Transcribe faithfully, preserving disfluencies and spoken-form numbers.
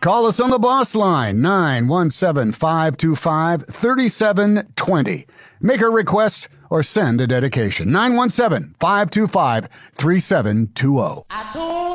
Call us on the boss line, nine one seven, five two five, three seven two zero. Make a request or send a dedication, nine one seven, five two five, three seven two zero.